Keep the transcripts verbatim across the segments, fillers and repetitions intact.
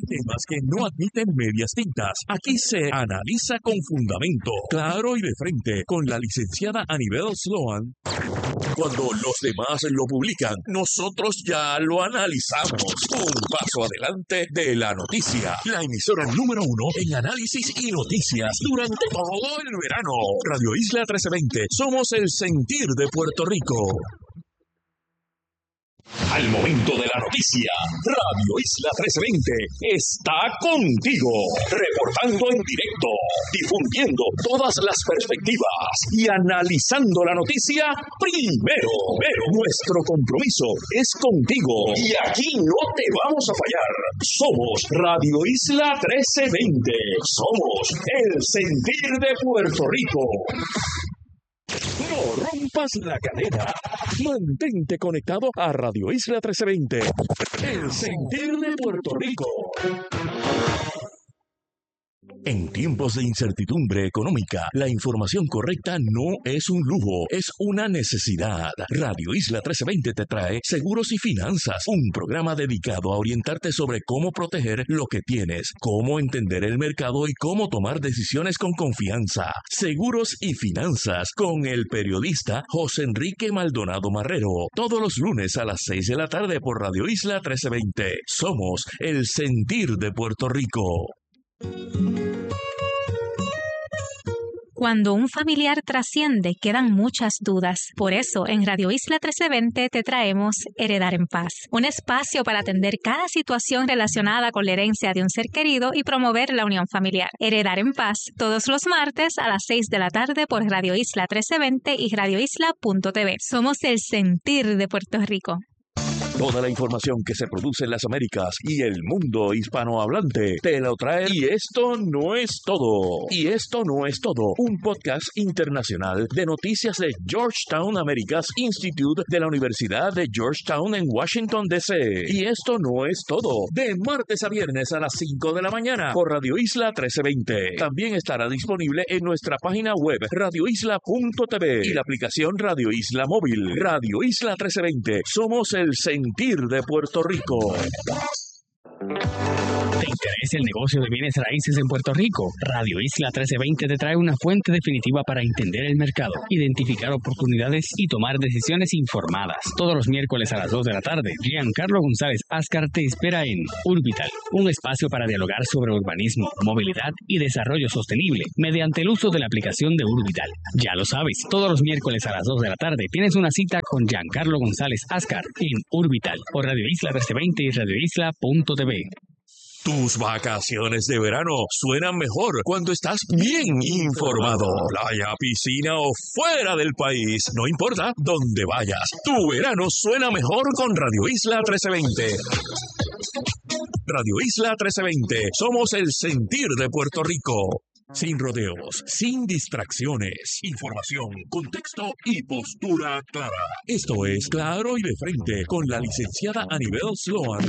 Temas que no admiten medias tintas. Aquí se analiza con fundamento, claro y de frente, con la licenciada Anibel Sloan. Cuando los demás lo publican, nosotros ya lo analizamos. Un paso adelante de la noticia. La emisora número uno en análisis y noticias durante todo el verano. Radio Isla trece veinte. Somos el sentir de Puerto Rico. Al momento de la noticia, Radio Isla trece veinte está contigo, reportando en directo, difundiendo todas las perspectivas y analizando la noticia primero. Pero nuestro compromiso es contigo y aquí no te vamos a fallar. Somos Radio Isla trece veinte. Somos el sentir de Puerto Rico. No rompas la cadena. Mantente conectado a Radio Isla trece veinte. El sentir de Puerto Rico. En tiempos de incertidumbre económica, la información correcta no es un lujo, es una necesidad. Radio Isla trece veinte te trae Seguros y Finanzas, un programa dedicado a orientarte sobre cómo proteger lo que tienes, cómo entender el mercado y cómo tomar decisiones con confianza. Seguros y Finanzas con el periodista José Enrique Maldonado Marrero, todos los lunes a las seis de la tarde por Radio Isla trece veinte. Somos el sentir de Puerto Rico. Cuando un familiar trasciende, quedan muchas dudas. Por eso, en Radio Isla trece veinte te traemos Heredar en Paz, un espacio para atender cada situación relacionada con la herencia de un ser querido y promover la unión familiar. Heredar en Paz, todos los martes a las seis de la tarde por Radio Isla trece veinte y radio isla punto t v. Somos el sentir de Puerto Rico. Toda la información que se produce en las Américas y el mundo hispanohablante te lo trae. Y esto no es todo. Y esto no es todo. Un podcast internacional de noticias de Georgetown Americas Institute de la Universidad de Georgetown en Washington, D C Y esto no es todo. De martes a viernes a las cinco de la mañana por Radio Isla trece veinte. También estará disponible en nuestra página web radio isla punto t v y la aplicación Radio Isla Móvil. Radio Isla trece veinte. Somos el sentir de Puerto Rico. ¿Te interesa el negocio de bienes raíces en Puerto Rico? Radio Isla trece veinte te trae una fuente definitiva para entender el mercado, identificar oportunidades y tomar decisiones informadas. Todos los miércoles a las dos de la tarde, Giancarlo González Ascar te espera en Urbital, un espacio para dialogar sobre urbanismo, movilidad y desarrollo sostenible mediante el uso de la aplicación de Urbital. Ya lo sabes, todos los miércoles a las dos de la tarde tienes una cita con Giancarlo González Ascar en Urbital por Radio Isla trece veinte y radio isla punto t v. Tus vacaciones de verano suenan mejor cuando estás bien informado. Playa, piscina o fuera del país, no importa dónde vayas. Tu verano suena mejor con Radio Isla trece veinte. Radio Isla trece veinte. Somos el sentir de Puerto Rico. Sin rodeos, sin distracciones, información, contexto y postura clara. Esto es Claro y de Frente con la licenciada Anibel Sloan.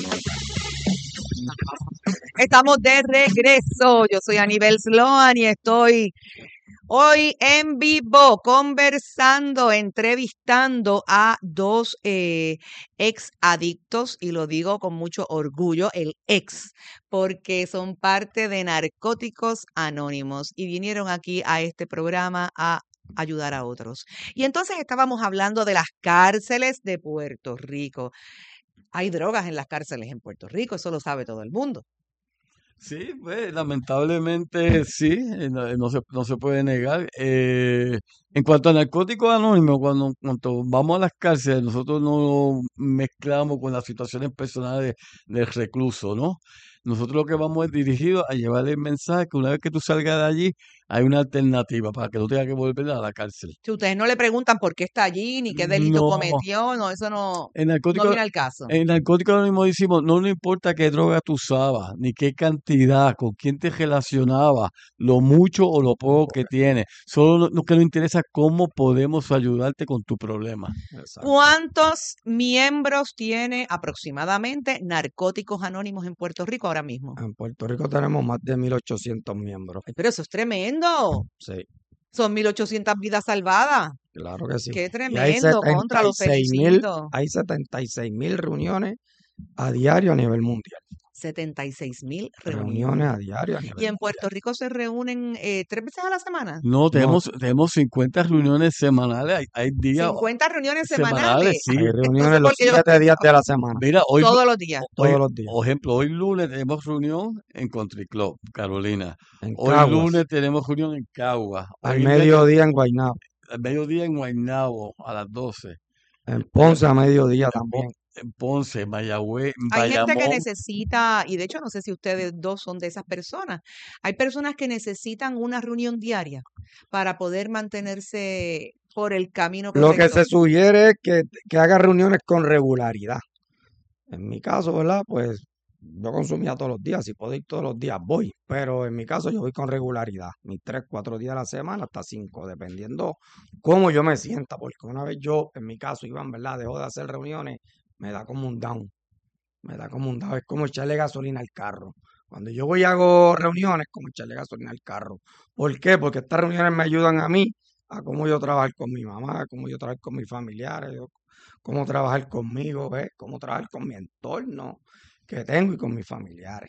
Estamos de regreso. Yo soy Anibel Sloan y estoy hoy en vivo conversando, entrevistando a dos eh, ex adictos, y lo digo con mucho orgullo, el ex, porque son parte de Narcóticos Anónimos y vinieron aquí a este programa a ayudar a otros. Y entonces estábamos hablando de las cárceles de Puerto Rico. Hay drogas en las cárceles en Puerto Rico, eso lo sabe todo el mundo. Sí, pues lamentablemente sí, eh, no, no se, no se puede negar. Eh, en cuanto a Narcóticos Anónimos, cuando, cuando vamos a las cárceles, nosotros no mezclamos con las situaciones personales del recluso, ¿no? Nosotros lo que vamos es dirigidos a llevarle el mensaje que una vez que tú salgas de allí, hay una alternativa para que no tengas que volver a la cárcel. Si ustedes no le preguntan por qué está allí, ni qué delito No. cometió, no, eso no, En no Narcóticos, viene al caso. en Narcóticos Anónimos decimos, no nos importa qué droga tú usabas, ni qué cantidad, con quién te relacionabas, lo mucho o lo poco que tienes. Solo lo, lo que nos interesa es cómo podemos ayudarte con tu problema. ¿Cuántos miembros tiene aproximadamente Narcóticos Anónimos en Puerto Rico ahora mismo? En Puerto Rico tenemos más de mil ochocientos miembros. Ay, pero eso es tremendo. Sí, Son mil ochocientas vidas salvadas. claro que sí. Qué Y hay tremendo, contra los setenta y seis mil, felicito. hay setenta y seis mil reuniones a diario a nivel mundial. setenta y seis mil Reuniones reuniones. a diario a Y nivel en Puerto mundial. Rico se reúnen eh, tres veces a la semana. No, No, tenemos, tenemos cincuenta reuniones semanales. Hay, hay días cincuenta reuniones semanales, semanales. sí. hay Entonces, reuniones los porque yo siete días de la semana, Mira, hoy, todos los días. hoy, todos los días. por ejemplo, hoy lunes tenemos reunión en Country Club, Carolina. En Hoy Caguas, lunes tenemos reunión en Cagua. al Hoy miércoles, mediodía en Guaynabo, al mediodía en Guaynabo, a las doce. en Ponce a mediodía En, Po- también. en Ponce, Mayagüez, en Hay gente que Bayamón. necesita, y de hecho no sé si ustedes dos son de esas personas, hay personas que necesitan una reunión diaria para poder mantenerse por el camino Lo que correcto. se sugiere es que, que haga reuniones con regularidad. En mi caso, ¿verdad? Pues yo consumía todos los días, si puedo ir todos los días voy, pero en mi caso yo voy con regularidad, mis tres, cuatro días a la semana, hasta cinco, dependiendo cómo yo me sienta, porque una vez yo, en mi caso, Iván, ¿verdad? Dejo de hacer reuniones, me da como un down, me da como un down, es como echarle gasolina al carro. Cuando yo voy y hago reuniones, como echarle gasolina al carro. ¿Por qué? Porque estas reuniones me ayudan a mí, a cómo yo trabajar con mi mamá, cómo yo trabajar con mis familiares, yo- cómo trabajar conmigo, ¿ves? Cómo trabajar con mi entorno que tengo y con mis familiares.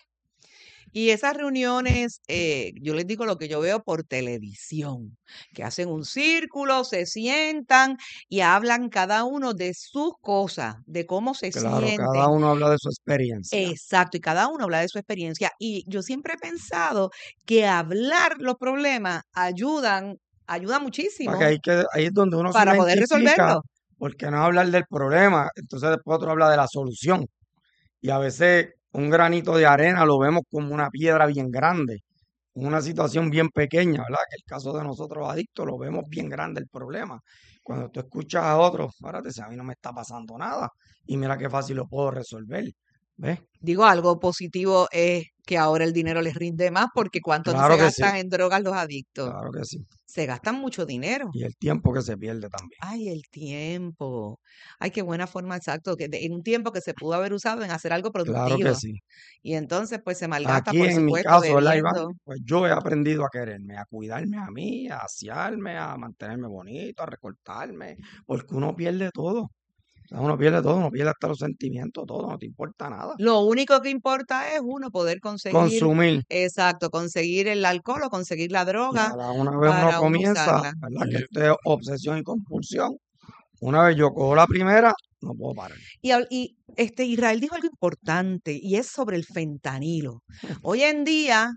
Y esas reuniones, eh, yo les digo lo que yo veo por televisión, que hacen un círculo, se sientan y hablan cada uno de sus cosas, de cómo se Claro, cada sienten. uno habla de su experiencia. Exacto, y cada uno habla de su experiencia. Y yo siempre he pensado que hablar los problemas ayudan, ayuda Para que muchísimo ahí, que, ahí es donde uno se para poder identifica, resolverlo. porque no hablar del problema, entonces después otro habla de la solución. Y a veces un granito de arena lo vemos como una piedra bien grande, una situación bien pequeña, ¿verdad? Que el caso de nosotros adictos lo vemos bien grande el problema. Cuando tú escuchas a otros, espérate, si a mí no me está pasando nada, y mira qué fácil lo puedo resolver, ¿ves? Digo, algo positivo es que ahora el dinero les rinde más porque cuánto no se Claro que sí, gastan en drogas los adictos. claro que sí. Se gastan mucho dinero. Y el tiempo que se pierde también. Ay, el tiempo. Ay, qué buena forma, exacto, que de- en un tiempo que se pudo haber usado en hacer algo Claro que productivo. sí. Y entonces, pues se malgasta, Aquí por en mi supuesto, caso, ¿verdad, Iván? bebiendo. Pues yo he aprendido a quererme, a cuidarme a mí, a asearme, a mantenerme bonito, a recortarme, porque uno pierde todo. O sea, uno pierde todo, uno pierde hasta los sentimientos, todo, no te importa nada. Lo único que importa es uno poder conseguir, Consumir. exacto, conseguir el alcohol o conseguir la Y droga a la una vez uno para uno comienza, usarla. ¿verdad? Que esto es obsesión y compulsión. Una vez yo cojo la primera, no puedo parar. Y, hab- y este Israel dijo algo importante y es sobre el fentanilo. Hoy en día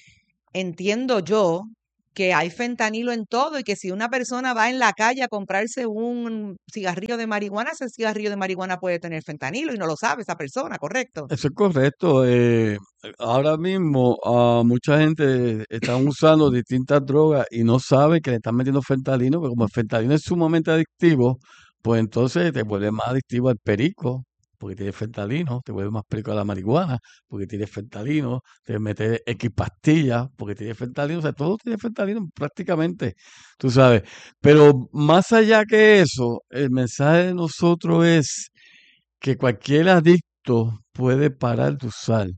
entiendo yo que hay fentanilo en todo y que si una persona va en la calle a comprarse un cigarrillo de marihuana, ese cigarrillo de marihuana puede tener fentanilo y no lo sabe esa persona, ¿correcto? Eso es correcto. Eh, ahora mismo ah, mucha gente está usando distintas drogas y no sabe que le están metiendo fentanilo, porque como el fentanilo es sumamente adictivo, pues entonces te vuelve más adictivo al perico, porque tiene fentanilo, te vuelve más perico a la marihuana, porque tiene fentanilo, te mete X pastillas, porque tiene fentanilo, o sea, todo tiene fentanilo prácticamente, tú sabes. Pero más allá que eso, el mensaje de nosotros es que cualquier adicto puede parar de usar.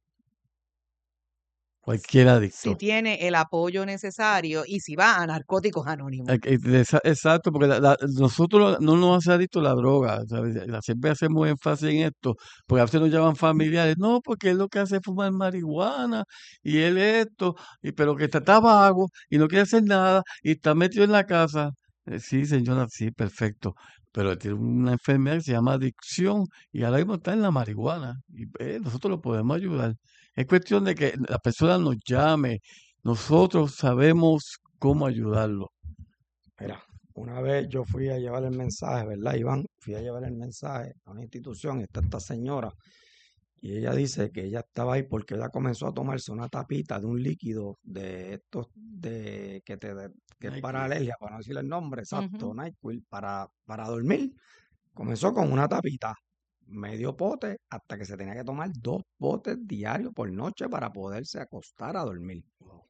Cualquier Si adicto. tiene el apoyo necesario y si va a Narcóticos Anónimos. Eh, eh, esa- Exacto, porque la- la- nosotros no nos hace adicto la droga, ¿sabes? La- Siempre hacemos énfasis en esto, porque a veces nos llaman familiares, no, porque él lo que hace es fumar marihuana, y él esto, y, pero que está, está vago, y no quiere hacer nada, y está metido en la casa. Eh, sí, señora, sí, perfecto, pero él tiene una enfermedad que se llama adicción, y ahora mismo está en la marihuana, y eh, nosotros lo podemos ayudar. Es cuestión de que la persona nos llame, nosotros sabemos cómo ayudarlo. Mira, una vez yo fui a llevar el mensaje, ¿verdad, Iván? Fui a llevar el mensaje a una institución y está esta señora y ella dice que ella estaba ahí porque ella comenzó a tomarse una tapita de un líquido de estos de que te de- que es para NyQuil. alergia, para no decir el nombre exacto, Ujú. NyQuil, para, para dormir. Comenzó con una tapita, medio pote, hasta que se tenía que tomar dos potes diarios por noche para poderse acostar a dormir.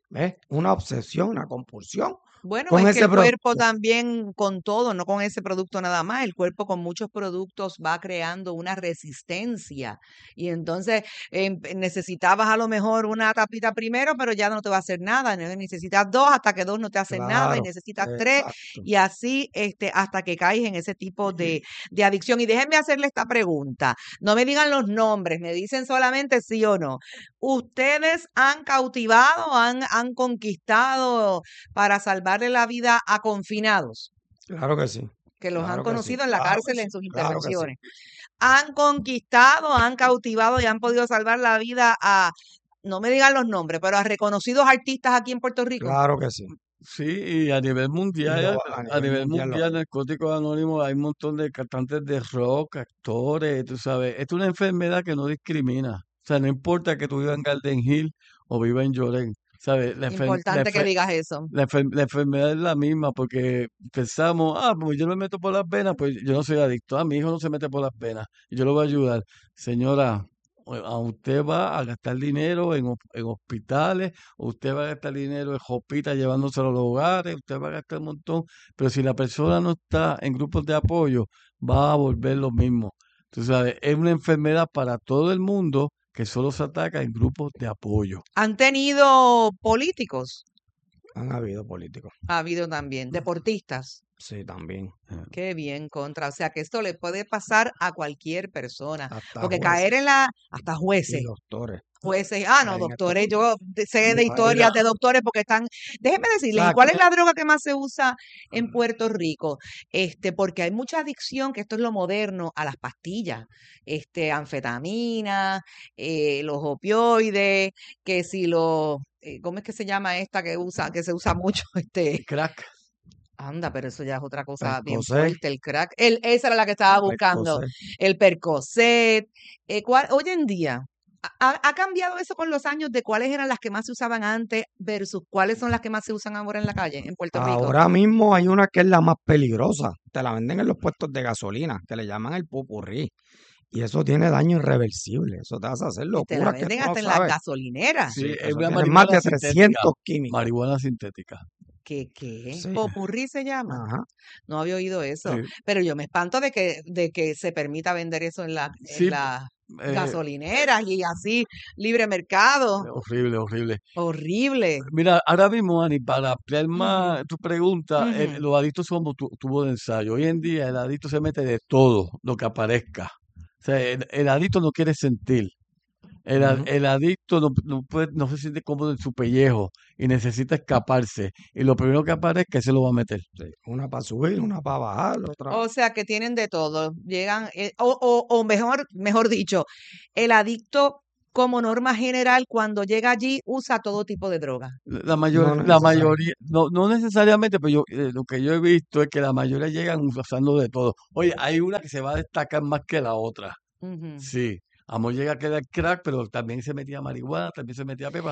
¿Ves? Una obsesión, una compulsión Bueno, con es que ese el cuerpo producto. también con todo, no con ese producto nada más, el cuerpo con muchos productos va creando una resistencia y entonces em, necesitabas a lo mejor una tapita primero, pero ya no te va a hacer nada, ne- necesitas dos hasta que dos no te hacen nada y Claro, necesitas tres exacto. y así este, hasta que caes en ese tipo de, de adicción. Y déjenme hacerle esta pregunta, no me digan los nombres, me dicen solamente sí o no. ¿Ustedes han cautivado, han, han conquistado para salvarle la vida a confinados Claro que sí, que los han claro que sí, conocido en la claro que cárcel sí, en sus claro que sí. intervenciones? ¿Han conquistado, han cautivado y han podido salvar la vida a, no me digan los nombres, pero a reconocidos artistas aquí en Puerto Rico? Claro que sí. Sí, y a nivel Y mundial, lo, a a nivel nivel mundial lo mundial, hay. Narcóticos Anónimos, hay un montón de cantantes de rock, actores, tú sabes. Es una enfermedad que no discrimina. O sea, no importa que tú vivas en Garden Hill o vivas en Llorén, ¿sabes? La, enfer- la, Importante que enfer- digas eso. la, enfer- la enfermedad es la misma porque pensamos, ah, pues yo no me meto por las venas, pues yo no soy adicto. Ah, mi hijo no se mete por las venas y yo lo voy a ayudar. Señora, o- a usted va a gastar dinero en, hos- en hospitales, usted va a gastar dinero en hospitas llevándoselo a los hogares, usted va a gastar un montón, pero si la persona no está en grupos de apoyo, va a volver lo mismo. Tú sabes, es una enfermedad para todo el mundo que solo se ataca en grupos de apoyo. ¿Han tenido políticos? Han habido políticos. Ha habido también deportistas. Sí, también. Qué bien, contra. O sea, que esto le puede pasar a cualquier persona. Hasta Porque jueces caer en la, hasta y jueces, doctores. jueces, ah, no, Caen estos doctores, yo de- sé de mujeres. historias de doctores porque están, déjenme O decirles, ¿y sea, cuál que es la droga que más se usa en Puerto Rico? Este, porque hay mucha adicción, que esto es lo moderno, a las pastillas, este, anfetamina, eh, los opioides, que si los, eh, ¿cómo es que se llama esta que usa, que se usa mucho? Este, Crack. anda, pero eso ya es otra cosa bien Percocet, fuerte, el crack. El, esa era la que estaba buscando, Percocet. el Percocet. Eh, ¿cuál- hoy en día, ha, ha cambiado eso con los años de cuáles eran las que más se usaban antes versus cuáles son las que más se usan ahora en la calle, en Puerto Rico? Ahora mismo hay una que es la más peligrosa. Te la venden en los puestos de gasolina, que le llaman el pupurrí. Y eso tiene daño irreversible. Eso te hace hacer Y te la locuras que venden tú no hasta en las sabes. gasolineras. Sí, Sí, es eso una tiene más marihuana de sintética. trescientos químicos. Marihuana sintética. ¿Qué, qué? Sí, ¿Popurrí se llama? ajá. No había oído eso. Sí, Pero yo me espanto de que, de que se permita vender eso en la, en sí, las eh, gasolineras y así, libre mercado. horrible, horrible. Horrible. Mira, ahora mismo, Ani, para ampliar Ujú, más tu pregunta, el- ujú. los adictos somos tu, tubo de ensayo. Hoy en día el adicto se mete de todo lo que aparezca. O sea, el, el adicto no quiere sentir. El, a- Ujú. el adicto no, no puede, no se siente cómodo en su pellejo y necesita escaparse. Y lo primero que aparezca, se lo va a meter. Sí, una para subir, una para bajar, otra. O sea que tienen de todo. Llegan, eh, o, o, o mejor, mejor dicho, el adicto como norma general cuando llega allí usa todo tipo de droga. La No mayor, la necesariamente. mayoría, no, no necesariamente, pero yo, eh, lo que yo he visto es que la mayoría llegan usando de todo. Oye, hay una que se va a destacar más que la otra. Ujú. Sí, Amor llega a quedar crack, pero también se metía marihuana, también se metía pepa.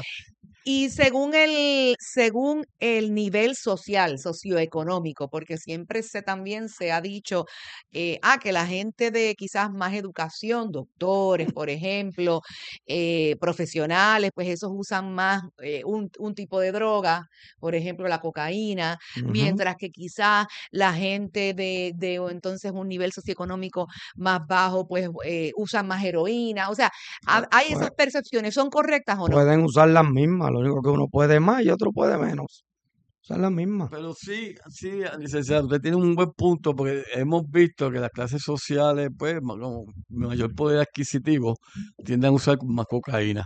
Y según el, según el nivel social, socioeconómico, porque siempre se también se ha dicho, eh, ah, que la gente de quizás más educación, doctores, por ejemplo, eh, profesionales, pues esos usan más eh, un, un tipo de droga, por ejemplo, la cocaína, Ujú. mientras que quizás la gente de, de o entonces un nivel socioeconómico más bajo, pues eh, usan más heroína. O sea, ha- Pues, hay pues, esas percepciones, ¿son correctas o no? pueden usar las mismas, lo único que uno puede más y otro puede menos. Son las mismas. Pero sí, sí, licenciado, usted tiene un buen punto, porque hemos visto que las clases sociales, pues, ma- con mayor poder adquisitivo, tienden a usar más cocaína.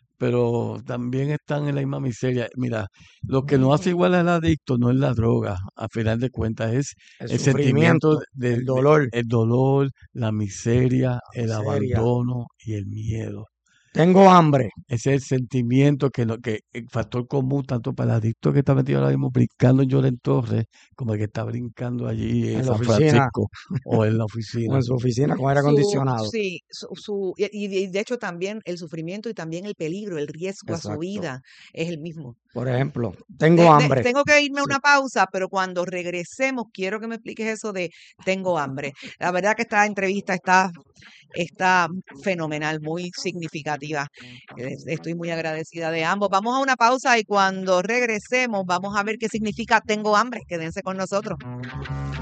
Pero también están en la misma miseria. Mira, lo que nos hace Ujú. igual al adicto no es la droga, a final de cuentas, es El el sentimiento sufrimiento, de, el de- dolor, el dolor, la miseria, el la miseria. abandono y el miedo. Tengo hambre. Ese es el sentimiento que, lo, que el factor común tanto para el adicto que está metido ahora mismo brincando en Lloren Torres, como el que está brincando allí en En la San oficina Francisco o en la o oficina. en su oficina con aire Su, acondicionado. sí, su, su- y, y de y de hecho también el sufrimiento y también el peligro, el riesgo a su Exacto. vida es el mismo. Por ejemplo, tengo De- de- hambre. tengo que irme a Sí. una pausa, pero cuando regresemos quiero que me expliques eso de tengo hambre. La verdad que esta entrevista está está fenomenal, muy significativa. Eh, Estoy muy agradecida de ambos. Vamos a una pausa y cuando regresemos vamos a ver qué significa tengo hambre. Quédense con nosotros.